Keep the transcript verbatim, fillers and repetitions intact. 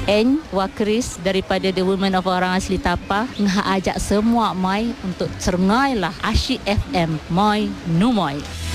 N Wakris daripada The Women of Orang Asli Tapah ngah ajak semua mai untuk cerengai lah Asyik F M Moi Numoy.